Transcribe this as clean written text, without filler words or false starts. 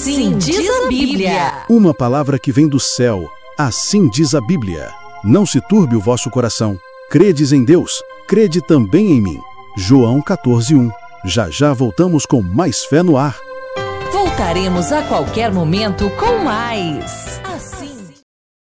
Assim diz a Bíblia. Uma palavra que vem do céu. Assim diz a Bíblia. Não se turbe o vosso coração. Credes em Deus, crede também em mim. João 14:1. Já já voltamos com mais Fé no Ar. Voltaremos a qualquer momento com mais.